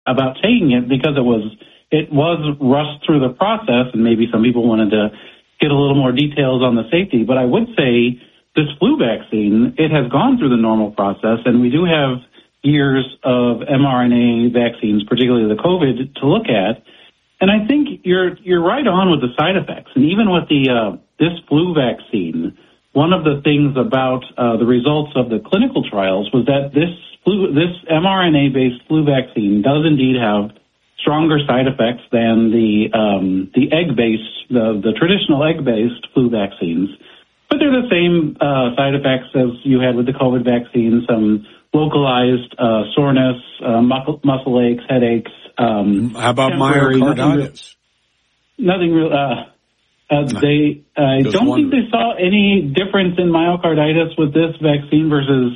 about taking it because it was rushed through the process, and maybe some people wanted to get a little more details on the safety. But I would say this flu vaccine, it has gone through the normal process, and we do have years of mRNA vaccines, particularly the COVID, to look at. And I think you're right on with the side effects. And even with this flu vaccine, one of the things about the results of the clinical trials was that this mRNA-based flu vaccine does indeed have stronger side effects than the egg-based, the traditional egg-based flu vaccines. But they're the same side effects as you had with the COVID vaccine, some localized soreness, muscle aches, headaches. How about myocarditis? Nothing real. I don't think they saw any difference in myocarditis with this vaccine versus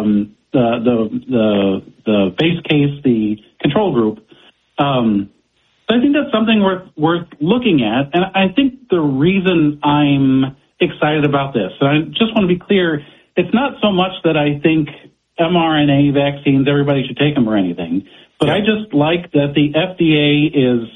the base case, the control group. I think that's something worth looking at. And I think the reason I'm excited about this, and I just want to be clear, it's not so much that I think mRNA vaccines, everybody should take them or anything, but I just like that the FDA is,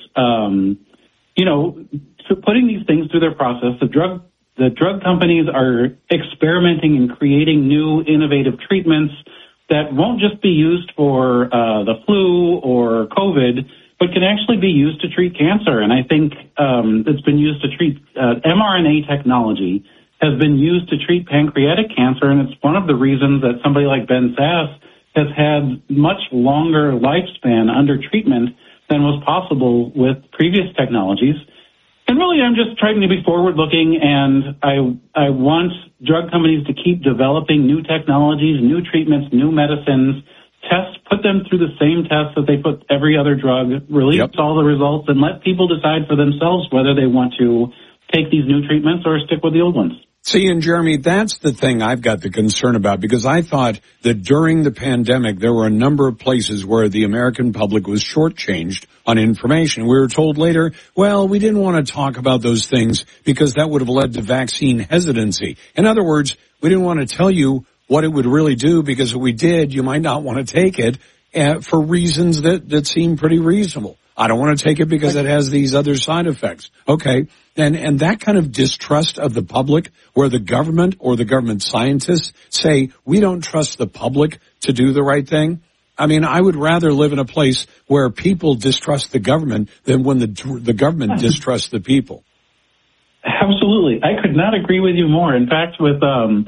putting these things through their process. The drug companies are experimenting and creating new innovative treatments that won't just be used for the flu or COVID, but can actually be used to treat cancer. And I think it's been used to treat mRNA technology has been used to treat pancreatic cancer, and it's one of the reasons that somebody like Ben Sasse has had much longer lifespan under treatment than was possible with previous technologies. And really, I'm just trying to be forward-looking, and I want drug companies to keep developing new technologies, new treatments, new medicines, put them through the same tests that they put every other drug, release all the results, and let people decide for themselves whether they want to take these new treatments or stick with the old ones. See, and Jeremy, that's the thing I've got the concern about, because I thought that during the pandemic, there were a number of places where the American public was shortchanged on information. We were told later, well, we didn't want to talk about those things because that would have led to vaccine hesitancy. In other words, we didn't want to tell you what it would really do, because if we did, you might not want to take it for reasons that seem pretty reasonable. I don't want to take it because it has these other side effects. Okay. And that kind of distrust of the public, where the government or the government scientists say, we don't trust the public to do the right thing. I mean, I would rather live in a place where people distrust the government than when the government distrusts the people. Absolutely. I could not agree with you more. In fact, with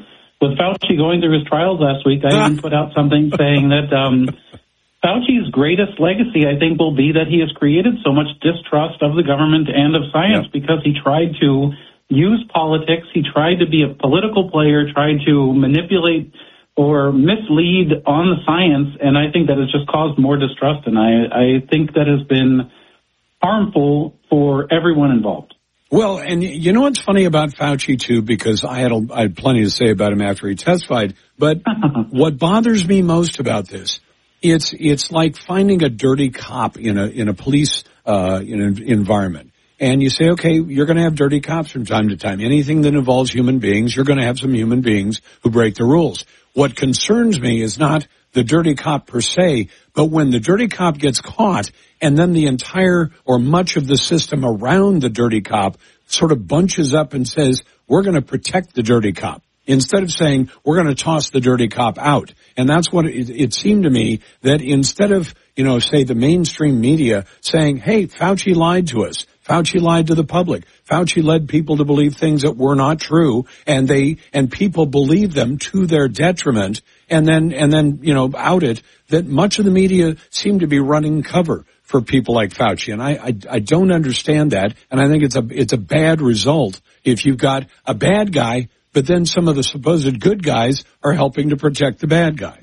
Fauci going through his trials last week, I even put out something saying that Fauci's greatest legacy, I think, will be that he has created so much distrust of the government and of science because he tried to use politics. He tried to be a political player, tried to manipulate or mislead on the science, and I think that has just caused more distrust, and I think that has been harmful for everyone involved. Well, and you know what's funny about Fauci, too, because I had plenty to say about him after he testified, but what bothers me most about this, it's like finding a dirty cop in a police environment. And you say, okay, you're going to have dirty cops from time to time. Anything that involves human beings, you're going to have some human beings who break the rules. What concerns me is not the dirty cop per se, but when the dirty cop gets caught and then the entire or much of the system around the dirty cop sort of bunches up and says, we're going to protect the dirty cop, instead of saying, we're going to toss the dirty cop out. And that's what it seemed to me, that instead of, say the mainstream media saying, hey, Fauci lied to us. Fauci lied to the public. Fauci led people to believe things that were not true, and people believe them to their detriment, and then out it, that much of the media seemed to be running cover for people like Fauci. And I don't understand that, and I think it's a bad result if you've got a bad guy, but then some of the supposed good guys are helping to protect the bad guy.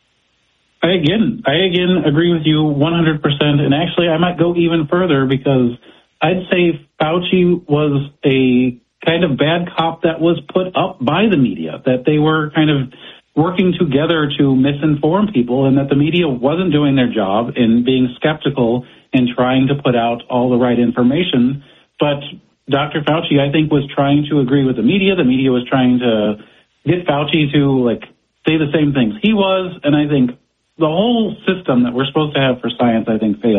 I again agree with you 100%, and actually I might go even further, because I'd say Fauci was a kind of bad cop that was put up by the media, that they were kind of working together to misinform people, and that the media wasn't doing their job in being skeptical and trying to put out all the right information. But Dr. Fauci, I think, was trying to agree with the media. The media was trying to get Fauci to say the same things he was, and I think the whole system that we're supposed to have for science, I think, failed.